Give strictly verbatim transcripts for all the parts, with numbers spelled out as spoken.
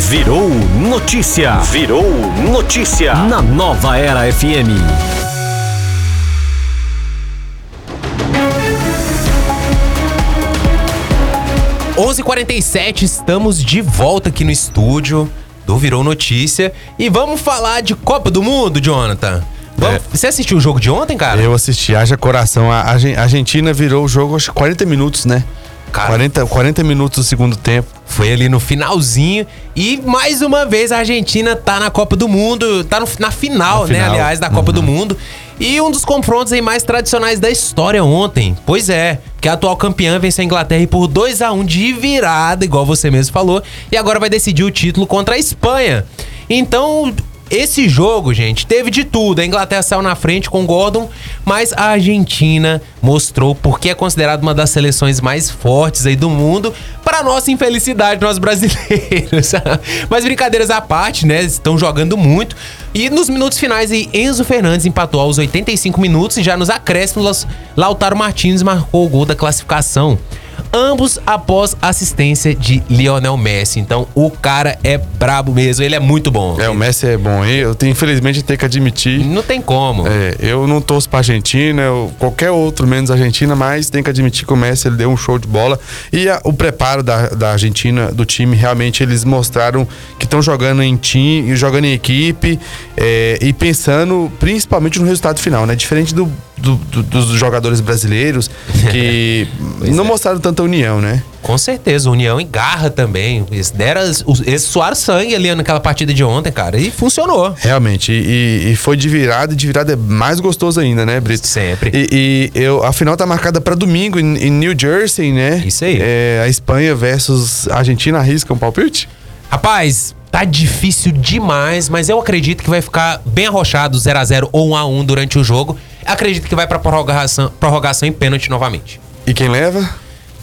Virou notícia. Virou notícia na Nova Era F M. onze e quarenta e sete, estamos de volta aqui no estúdio do Virou Notícia e vamos falar de Copa do Mundo, Jonathan. Vamos... É. Você assistiu o jogo de ontem, cara? Eu assisti, haja coração. A Argentina virou o jogo, acho que quarenta minutos, né? Cara, quarenta, quarenta minutos do segundo tempo. Foi ali no finalzinho. E mais uma vez a Argentina tá na Copa do Mundo. Tá no, na final, na né? Final. Aliás, da Copa uhum. do Mundo. E um dos confrontos aí mais tradicionais da história ontem. Pois é, que a atual campeã venceu a Inglaterra por dois a um de virada, igual você mesmo falou. E agora vai decidir o título contra a Espanha. Então... esse jogo, gente, teve de tudo. A Inglaterra saiu na frente com o Gordon, mas a Argentina mostrou porque é considerada uma das seleções mais fortes aí do mundo, para nossa infelicidade, nós brasileiros. Mas brincadeiras à parte, né? Estão jogando muito. E nos minutos finais aí, Enzo Fernandes empatou aos oitenta e cinco minutos e já nos acréscimos, Lautaro Martínez marcou o gol da classificação. Ambos após assistência de Lionel Messi. Então, o cara é brabo mesmo, ele é muito bom. É, o Messi é bom. Eu, infelizmente, tenho que admitir. Não tem como. É, eu não torço pra Argentina, eu, qualquer outro menos Argentina, mas tem que admitir que o Messi ele deu um show de bola. E a, o preparo da, da Argentina, do time, realmente eles mostraram que estão jogando em time, jogando em equipe é, e pensando principalmente no resultado final, né? Diferente do, do, do, dos jogadores brasileiros que não é. mostraram tanta união, né? Com certeza, união e garra também. Eles, deram, eles suaram sangue ali naquela partida de ontem, cara, e funcionou. Realmente, e, e foi de virada, e de virada é mais gostoso ainda, né, Brito? Sempre. E, e eu, a final tá marcada pra domingo em, em New Jersey, né? Isso aí. É, a Espanha versus a Argentina, arrisca um palpite? Rapaz, tá difícil demais, mas eu acredito que vai ficar bem arrochado, zero a zero ou um a um durante o jogo. Acredito que vai pra prorrogação, prorrogação em pênalti novamente. E quem leva?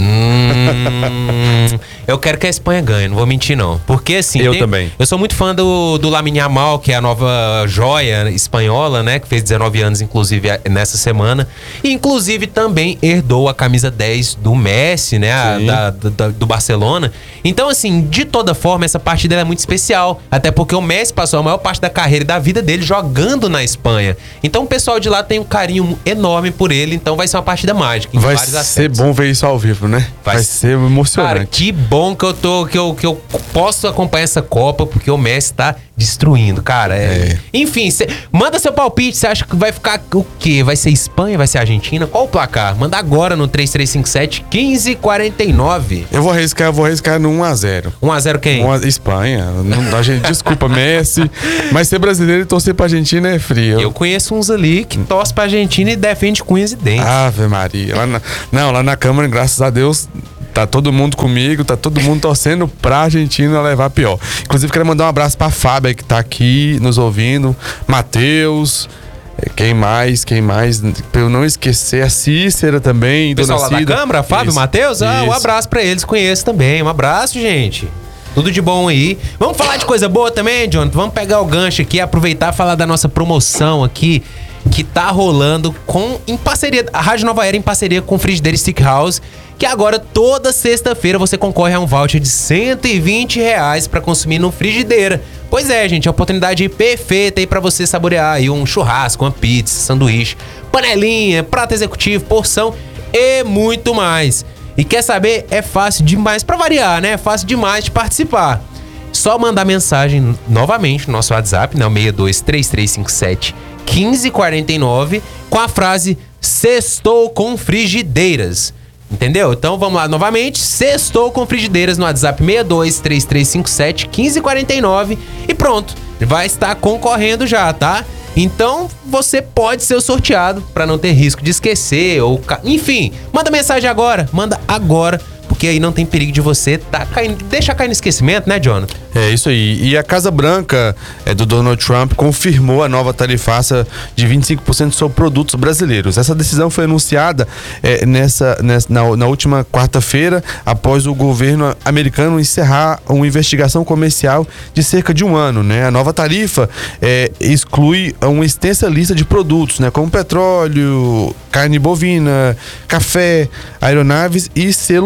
Hum, eu quero que a Espanha ganhe, não vou mentir não. Porque assim, eu tem, também. Eu sou muito fã do, do Lamine Yamal, que é a nova joia espanhola, né? Que fez dezenove anos, inclusive, nessa semana. E inclusive também herdou a camisa dez do Messi, né? A, da, da, do Barcelona. Então, assim, de toda forma, essa partida é muito especial. Até porque o Messi passou a maior parte da carreira e da vida dele jogando na Espanha. Então o pessoal de lá tem um carinho enorme por ele. Então vai ser uma partida mágica em vai vários ser aspectos. Bom ver isso ao vivo, né? Vai, vai ser emocionante. Cara, que bom que eu tô, que eu, que eu posso acompanhar essa Copa, porque o Messi tá destruindo, cara. É. É. Enfim, cê, manda seu palpite. Você acha que vai ficar o quê? Vai ser Espanha? Vai ser Argentina? Qual o placar? Manda agora no três três cinco sete, um cinco quatro nove. Eu vou arriscar, eu vou arriscar no um a zero. um a zero quem? um a zero Espanha. Não, a gente, desculpa, Messi. Mas ser brasileiro e torcer pra Argentina é frio. Eu conheço uns ali que torce pra Argentina e defende com unhas e dentes. Ave Maria. Lá na, não, lá na Câmara, graças a Deus, tá todo mundo comigo, tá todo mundo torcendo pra Argentina levar pior. Inclusive, quero mandar um abraço pra Fábia, que tá aqui nos ouvindo. Matheus, quem mais, quem mais? Pra eu não esquecer, a Cícera também, pessoal Dona lá Cida. da Câmara, Fábio, Matheus, ah, um abraço pra eles, conheço também. Um abraço, gente. Tudo de bom aí. Vamos falar de coisa boa também, Jonathan? Vamos pegar o gancho aqui, aproveitar e falar da nossa promoção aqui, que tá rolando com, em parceria, a Rádio Nova Era em parceria com o Frigideira Stick House, que agora toda sexta-feira você concorre a um voucher de cento e vinte reais para consumir no Frigideira. Pois é, gente, a oportunidade perfeita aí para você saborear aí um churrasco, uma pizza, sanduíche, panelinha, prato executivo, porção e muito mais. E quer saber? É fácil demais, para variar, né? É fácil demais de participar. Só mandar mensagem novamente no nosso WhatsApp, né? seis dois três três cinco sete, um cinco quatro nove, com a frase "Sextou com Frigideiras". Entendeu? Então vamos lá novamente. Sextou com Frigideiras no WhatsApp seis dois três três cinco sete, um cinco quatro nove e pronto. Vai estar concorrendo já, tá? Então você pode ser o sorteado para não ter risco de esquecer ou... Enfim, manda mensagem agora. Manda agora, porque aí não tem perigo de você tá caindo, deixar cair no esquecimento, né, Jonathan? É isso aí. E a Casa Branca é, do Donald Trump confirmou a nova tarifaça de vinte e cinco por cento sobre produtos brasileiros. Essa decisão foi anunciada é, nessa, nessa, na, na última quarta-feira, após o governo americano encerrar uma investigação comercial de cerca de um ano, né? A nova tarifa é, exclui uma extensa lista de produtos, né? Como petróleo, carne bovina, café, aeronaves e celulose.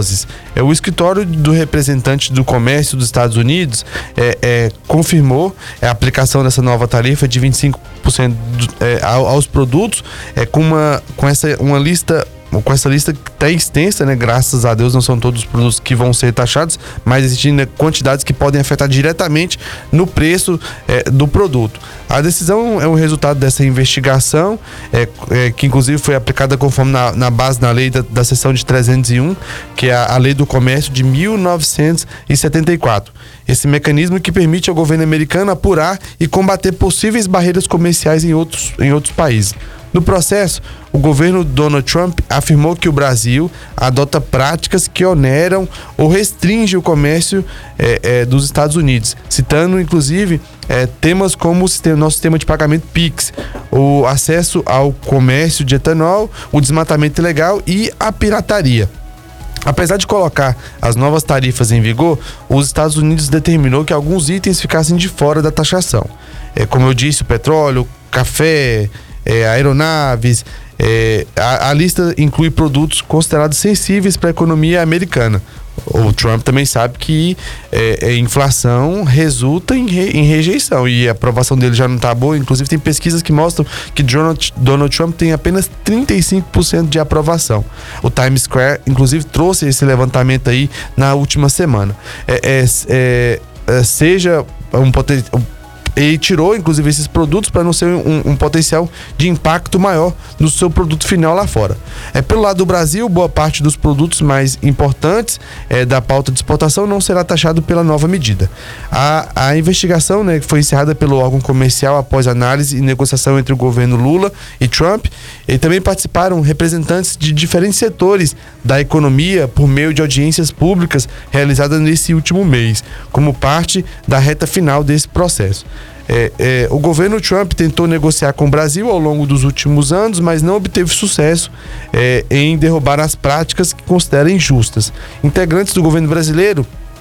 vozes. É, o escritório do representante do comércio dos Estados Unidos é, é, confirmou a aplicação dessa nova tarifa de vinte e cinco por cento do, é, aos produtos, é, com, uma, com essa, uma lista com essa lista que tá extensa, né? Graças a Deus não são todos os produtos que vão ser taxados, mas existem, né, quantidades que podem afetar diretamente no preço é, do produto. A decisão é um resultado dessa investigação, é, é, que inclusive foi aplicada conforme na, na base da lei da, da seção de trezentos e um, que é a, a lei do comércio de mil novecentos e setenta e quatro. Esse mecanismo que permite ao governo americano apurar e combater possíveis barreiras comerciais em outros, em outros países. No processo, o governo Donald Trump afirmou que o Brasil adota práticas que oneram ou restringem o comércio é, é, dos Estados Unidos, citando inclusive é, temas como o sistema, nosso sistema de pagamento Pix, o acesso ao comércio de etanol, o desmatamento ilegal e a pirataria. Apesar de colocar as novas tarifas em vigor, os Estados Unidos determinou que alguns itens ficassem de fora da taxação. É, como eu disse, o petróleo, café, É, aeronaves, é, a, a lista inclui produtos considerados sensíveis para a economia americana. O Trump também sabe que é, a inflação resulta em, re, em rejeição e a aprovação dele já não está boa. Inclusive tem pesquisas que mostram que Donald, Donald Trump tem apenas trinta e cinco por cento de aprovação. O Times Square inclusive trouxe esse levantamento aí na última semana. É, é, é, é, seja um potencial... E tirou, inclusive, esses produtos para não ser um, um potencial de impacto maior no seu produto final lá fora. É, pelo lado do Brasil, boa parte dos produtos mais importantes é, da pauta de exportação não será taxado pela nova medida. A, a investigação, né, foi encerrada pelo órgão comercial após análise e negociação entre o governo Lula e Trump. E também participaram representantes de diferentes setores da economia por meio de audiências públicas realizadas nesse último mês, como parte da reta final desse processo. É, é, o governo Trump tentou negociar com o Brasil ao longo dos últimos anos, mas não obteve sucesso é, em derrubar as práticas que considera injustas. Integrantes do governo brasileiro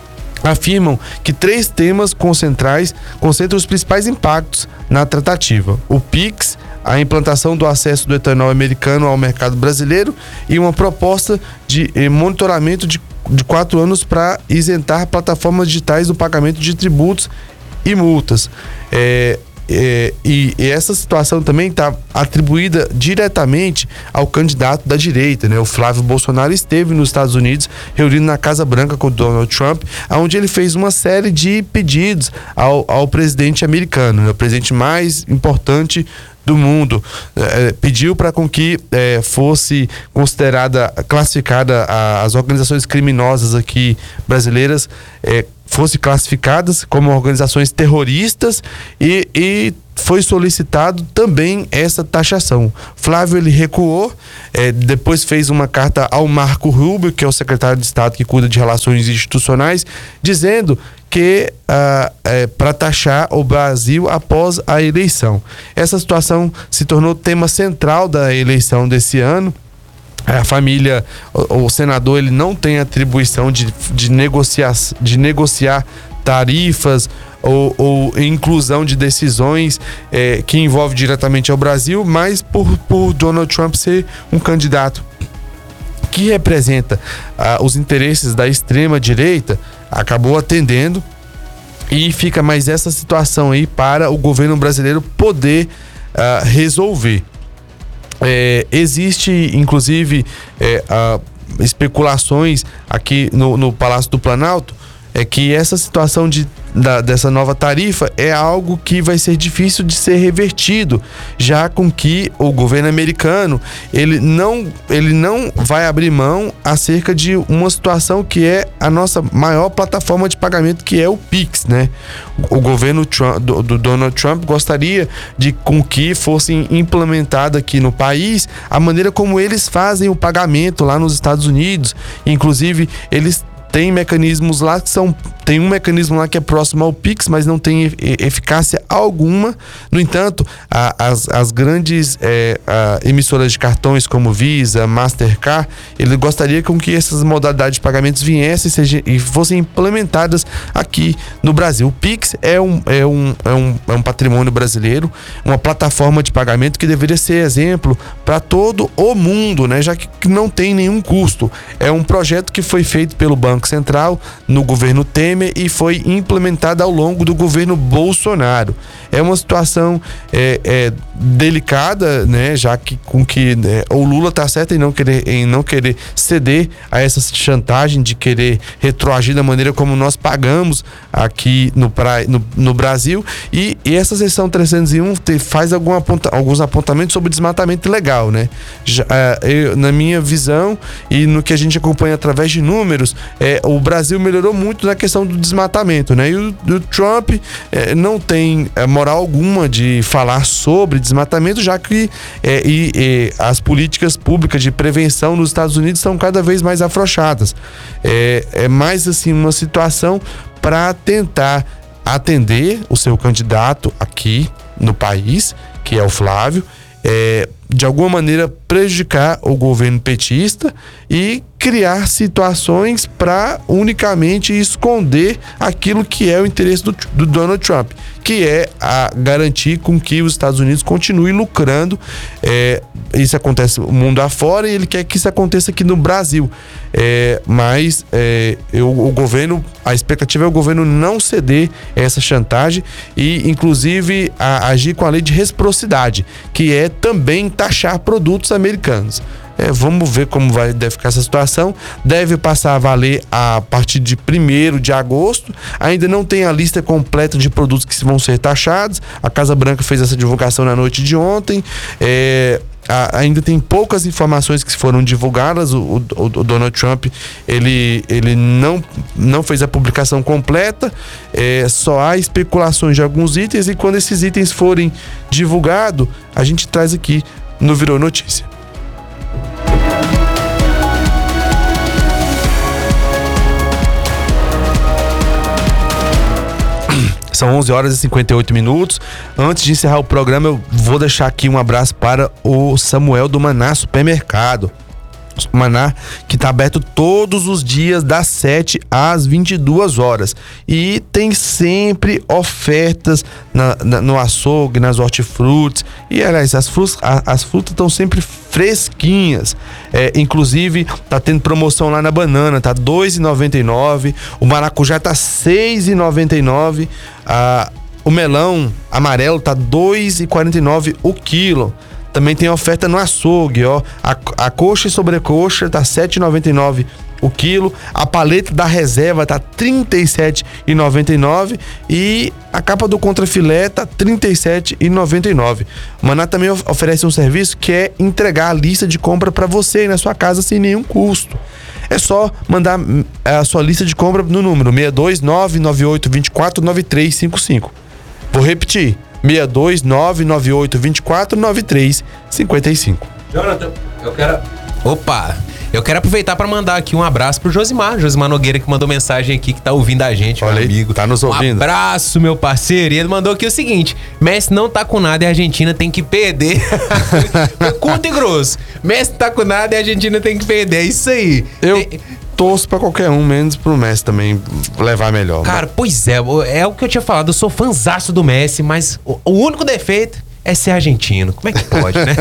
afirmam que três temas concentrais concentram os principais impactos na tratativa: o Pix, a implantação do acesso do etanol americano ao mercado brasileiro e uma proposta de eh, monitoramento de, de quatro anos para isentar plataformas digitais do pagamento de tributos e multas. É, é, e, e essa situação também está atribuída diretamente ao candidato da direita, né? O Flávio Bolsonaro esteve nos Estados Unidos reunido na Casa Branca com o Donald Trump, onde ele fez uma série de pedidos ao, ao presidente americano, né? O presidente mais importante do mundo, é, pediu para com que é, fosse considerada, classificada a, as organizações criminosas aqui brasileiras, é, fossem classificadas como organizações terroristas e, e foi solicitado também essa taxação. Flávio ele recuou, é, depois fez uma carta ao Marco Rubio, que é o secretário de Estado que cuida de relações institucionais, dizendo que ah, é, para taxar o Brasil após a eleição. Essa situação se tornou tema central da eleição desse ano. A família, o, o senador, ele não tem atribuição de, de, negociar, de negociar tarifas ou, ou inclusão de decisões é, que envolve diretamente ao Brasil, mas por, por Donald Trump ser um candidato que representa ah, os interesses da extrema direita, acabou atendendo, e fica mais essa situação aí para o governo brasileiro poder ah, resolver. É, existe inclusive é, a, especulações aqui no, no Palácio do Planalto, é que essa situação de, da, dessa nova tarifa é algo que vai ser difícil de ser revertido, já com que o governo americano ele não, ele não vai abrir mão acerca de uma situação que é a nossa maior plataforma de pagamento, que é o Pix, né? O governo Trump, do, do Donald Trump gostaria de com que fosse implementada aqui no país a maneira como eles fazem o pagamento lá nos Estados Unidos. Inclusive eles tem mecanismos lá que são tem um mecanismo lá que é próximo ao Pix, mas não tem eficácia alguma. No entanto, a, as, as grandes é, a, emissoras de cartões como Visa, Mastercard, ele gostaria com que essas modalidades de pagamentos viessem seja, e fossem implementadas aqui no Brasil. O Pix é um, é, um, é, um, é um patrimônio brasileiro, uma plataforma de pagamento que deveria ser exemplo para todo o mundo, né? Já que não tem nenhum custo. É um projeto que foi feito pelo Banco Central no governo Temer e foi implementado ao longo do governo Bolsonaro. É uma situação é, é, delicada, né? Já que com que né, o Lula está certo em não querer em não querer ceder a essa chantagem de querer retroagir da maneira como nós pagamos aqui no, pra, no, no Brasil, e, e essa seção trezentos e um te, faz algum aponta, alguns apontamentos sobre desmatamento ilegal, né? Já, eu, na minha visão e no que a gente acompanha através de números, é, o Brasil melhorou muito na questão do desmatamento, né? E o, o Trump é, não tem é, moral alguma de falar sobre desmatamento, já que é, e, e as políticas públicas de prevenção nos Estados Unidos são cada vez mais afrouxadas. É, é mais assim uma situação para tentar atender o seu candidato aqui no país, que é o Flávio, é, de alguma maneira prejudicar o governo petista e criar situações para unicamente esconder aquilo que é o interesse do, do Donald Trump, que é a garantir com que os Estados Unidos continuem lucrando. É, isso acontece no mundo afora e ele quer que isso aconteça aqui no Brasil. É, mas é, eu, o governo, a expectativa é o governo não ceder a essa chantagem e, inclusive, a, agir com a lei de reciprocidade, que é também taxar produtos americanos. É, vamos ver como vai, deve ficar essa situação. Deve passar a valer a partir de primeiro de agosto. Ainda não tem a lista completa de produtos que vão ser taxados. A Casa Branca fez essa divulgação na noite de ontem. É, a, ainda tem poucas informações que foram divulgadas. O, o, o Donald Trump ele, ele não, não fez a publicação completa. É, só há especulações de alguns itens, e quando esses itens forem divulgados, a gente traz aqui no Virou Notícia. São onze horas e cinquenta e oito minutos. Antes de encerrar o programa, eu vou deixar aqui um abraço para o Samuel do Maná Supermercado. Maná, que está aberto todos os dias das sete às vinte e duas horas, e tem sempre ofertas na, na, no açougue, nas hortifrutis, e aliás, as frutas as frutas estão sempre fresquinhas. É, inclusive tá tendo promoção lá na banana, tá dois reais e noventa e nove centavos, o maracujá tá seis reais e noventa e nove centavos, a, o melão amarelo tá dois reais e quarenta e nove centavos o quilo. Também tem oferta no açougue, ó. A, a coxa e sobrecoxa tá sete reais e noventa e nove centavos o quilo. A paleta da reserva tá trinta e sete reais e noventa e nove centavos e a capa do contrafilé tá trinta e sete reais e noventa e nove centavos. O Maná também oferece um serviço que é entregar a lista de compra para você aí na sua casa sem nenhum custo. É só mandar a sua lista de compra no número seis dois nove nove oito dois quatro nove três cinco cinco. Vou repetir. seis dois nove nove oito dois quatro nove três cinco cinco. Jonathan, eu quero... Opa! Eu quero aproveitar para mandar aqui um abraço pro Josimar, Josimar Nogueira, que mandou mensagem aqui, que tá ouvindo a gente, Olha meu aí, amigo. Tá nos ouvindo. Um abraço, meu parceiro. E ele mandou aqui o seguinte: Messi não tá com nada e a Argentina tem que perder. Curto e grosso. Messi tá com nada e a Argentina tem que perder. É isso aí. Eu... É... torço pra qualquer um, menos pro Messi também levar melhor. Cara, pois é, é o que eu tinha falado, eu sou fãzaço do Messi, mas o, o único defeito é ser argentino. Como é que pode, né?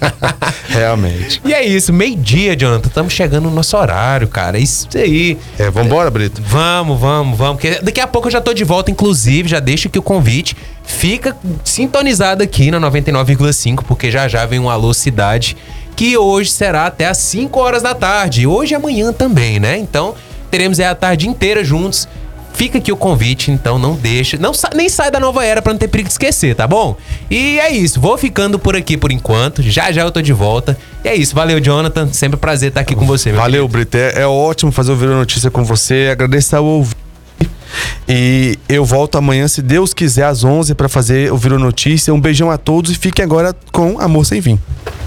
Realmente. E é isso, meio-dia, Jonathan, estamos chegando no nosso horário, cara, isso aí. É, vambora, Brito? Vamos, vamos, vamos, porque daqui a pouco eu já tô de volta, inclusive, já deixo aqui o convite, fica sintonizado aqui na noventa e nove vírgula cinco, porque já já vem um Alô Cidade, que hoje será até às cinco horas da tarde. Hoje e amanhã também, né? Então, teremos aí a tarde inteira juntos. Fica aqui o convite, então não deixa... Não, nem sai da Nova Era pra não ter perigo de esquecer, tá bom? E é isso, vou ficando por aqui por enquanto. Já já eu tô de volta. E é isso, valeu, Jonathan. Sempre um prazer estar aqui com você, meu Valeu, Brito. É, é ótimo fazer o Virou Notícia com você. Agradeço ao ouvir. E eu volto amanhã, se Deus quiser, às onze para fazer o Virou Notícia. Um beijão a todos e fiquem agora com Amor Sem Fim.